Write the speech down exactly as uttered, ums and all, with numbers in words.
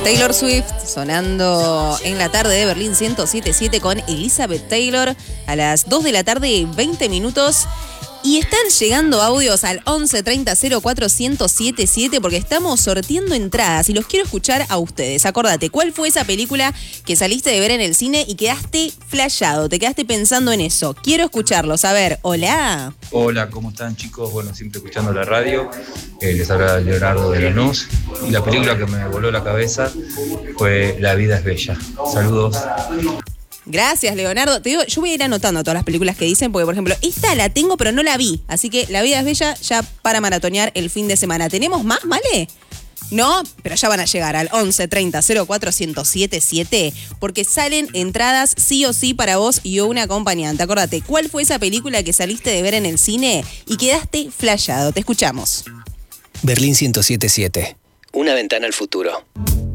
Taylor Swift sonando en la tarde de Berlín ciento siete punto siete con Elizabeth Taylor a las dos de la tarde, veinte minutos. Y están llegando audios al once treinta cero cuatro cero cero siete siete porque estamos sorteando entradas y los quiero escuchar a ustedes. Acordate, ¿cuál fue esa película que saliste de ver en el cine y quedaste flashado? Te quedaste pensando en eso. Quiero escucharlos. A ver, hola. Hola, ¿cómo están, chicos? Bueno, siempre escuchando la radio. Eh, les habla Leonardo de Lanús. Y la película que me voló la cabeza fue La vida es bella. Saludos. Gracias, Leonardo. Te digo, yo voy a ir anotando todas las películas que dicen, porque, por ejemplo, esta la tengo, pero no la vi. Así que La vida es bella ya para maratonear el fin de semana. ¿Tenemos más, Male? No, pero ya van a llegar al once treinta cero cuatro cero cero siete siete, porque salen entradas sí o sí para vos y un acompañante. Acordate, ¿cuál fue esa película que saliste de ver en el cine y quedaste flashado? Te escuchamos. Berlín ciento siete punto siete. Una ventana al futuro.